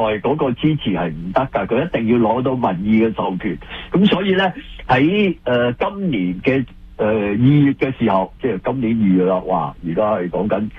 嗰個支持係唔得㗎，佢一定要攞到民意嘅授權。咁所以咧喺今年嘅2月嘅時候，即係今年2月啦，哇！而家係講緊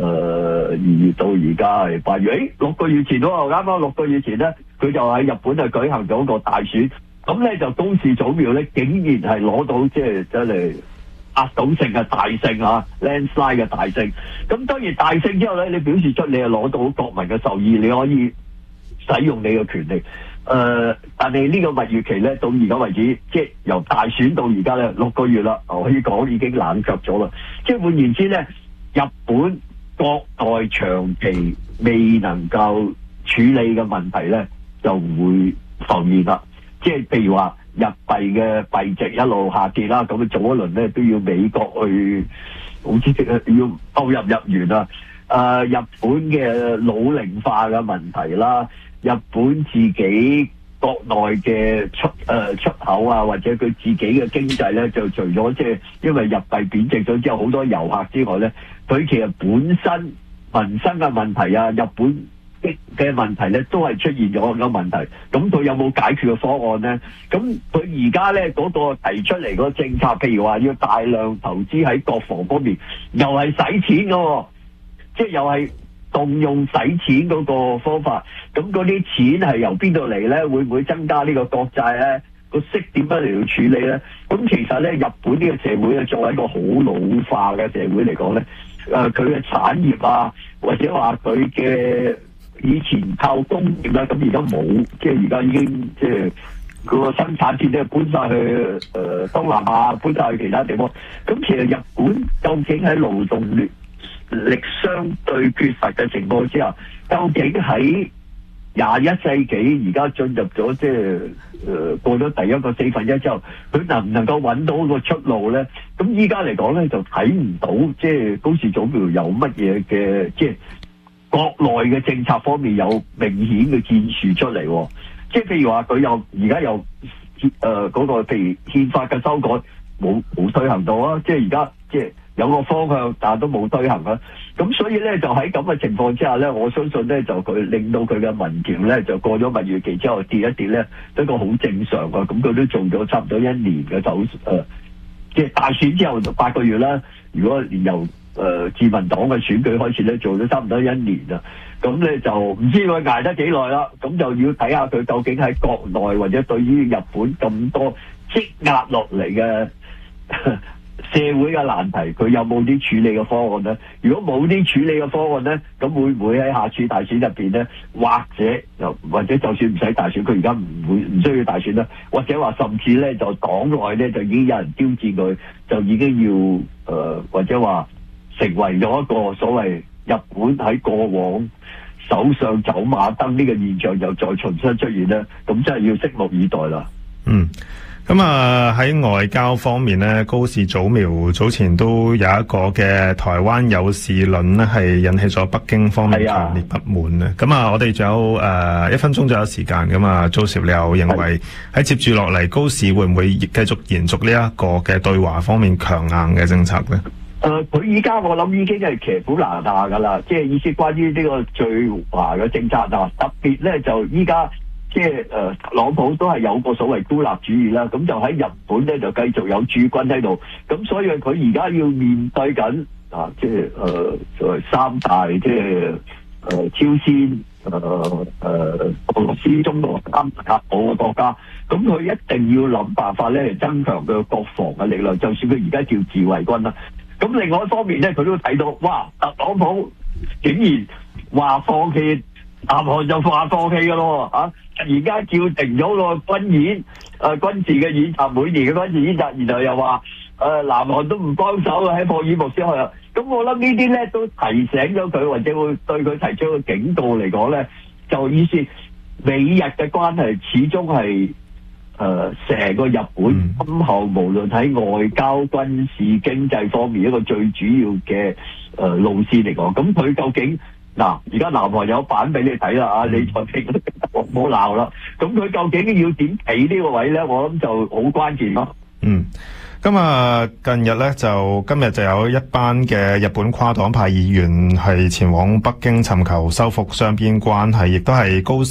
2月到而家係8月，6個月前喎，啱啱6個月前咧，佢就喺日本就舉行咗個大選，咁咧就高市早苗咧竟然係攞到即係真係壓倒性嘅大勝啊 ，landslide 嘅大勝。咁當然大勝之後咧，你表示出你係攞到國民嘅授意，你可以使用你嘅權力。但係呢個蜜月期咧，到而家為止，即係由大選到而家咧6個月啦，可以講已經冷卻咗啦。即係換言之咧，日本國內長期未能夠處理嘅問題咧，就會浮現啦。即係譬如話日幣嘅幣值一路下跌啦，咁早一輪咧都要美國去，好似要購入日元啊。日本嘅老齡化嘅問題啦，日本自己國內嘅出口啊，或者佢自己嘅經濟咧，就除咗即係因為日幣貶值咗之後好多遊客之外咧，佢其實本身民生嘅問題啊，日本嘅問題咧都係出現咗個問題。咁佢有冇解決嘅方案咧？咁佢而家咧嗰個提出嚟嗰個政策，譬如話要大量投資喺國防方面，又係使錢嘅喎，即係又係動用使錢嗰個方法。咁嗰啲錢係由邊度嚟咧？會唔會增加呢個國債咧？個息點樣嚟到處理咧？咁其實咧，日本呢個社會咧，作為一個好老化嘅社會嚟講咧，佢嘅產業啊，或者話佢嘅以前靠工業啦，咁而家冇，即係而家已經即係嗰個生產線咧搬晒去東南亞，搬晒去其他地方。咁其實日本究竟喺勞動力相對缺乏嘅情況之下，究竟喺21世紀而家進入咗即係過咗第一個4分1之後，佢能唔能夠揾到個出路咧？咁依家嚟講咧，就睇唔到即係高市早苗有乜嘢嘅即係國內嘅政策方面有明顯嘅建樹出嚟喎。即係譬如話佢又而家又嗰個譬如憲法嘅修改冇推行到啊！即係而家即係有個方向，但係都冇推行啊！咁所以咧就喺咁嘅情況之下咧，我相信咧就佢令到佢嘅民調咧就過咗蜜月期之後跌一跌咧，一個好正常啊！咁佢都做咗差唔多1年嘅即係大選之後就8個月啦。如果由自民黨嘅選舉開始咧，做咗差唔多1年啦。咁咧就唔知佢捱得幾耐啦。咁就要睇下佢究竟喺國內或者對於日本咁多積壓落嚟嘅社會嘅難題，佢有冇啲處理嘅方案咧？如果冇啲處理嘅方案咧，咁會唔會喺下次大選入邊咧，或者就算唔使大選，佢而家唔需要大選啦，或者話甚至咧就黨內咧就已經有人挑戰佢，就已經要或者話成為咗一個所謂日本喺過往首相走馬燈呢個現象又再重新出現咧，咁真係要拭目以待啦。 咁喺外交方面咧，高市早苗早前都有一個嘅台灣有事論咧，係引起咗北京方面強烈不滿啊！咁我哋仲有1分鐘左右時間咁啊，Joseph，你又認為喺接住落嚟高市會唔會繼續延續呢一個嘅對華方面強硬嘅政策咧？ 佢依家我諗已經係騎虎難下噶啦，即係意思關於呢個對華嘅政策嗱，特別咧就依家。即係特朗普都係有個所謂孤立主義啦，咁就喺日本咧就繼續有駐軍喺度，咁所以佢而家要面對緊即係作為3大即係朝鮮、俄羅斯、中國3大核武嘅國家，咁佢一定要諗辦法咧增強佢國防嘅力量，就算佢而家叫自衛軍啦。咁另外一方面咧，佢都睇到哇，特朗普竟然話放棄。南韓就話放棄㗎咯，而家叫停咗個軍演，軍事嘅演習，每年嘅軍事演習，然後又話南韓都唔幫手喺霍爾木茲海峽。咁我諗呢啲咧都提醒咗佢，或者會對佢提出個警告嚟講咧，就意思美日嘅關係始終係成個日本今後無論喺外交、軍事、經濟方面一個最主要嘅路線嚟講，咁佢究竟？而家南韓有版俾你睇啦，你再聽唔好鬧啦。咁佢究竟要點企呢個位咧？我諗就好關鍵咯。 咁近日咧今日就有一班嘅日本跨黨派議員係前往北京尋求修復雙邊關係，亦都係高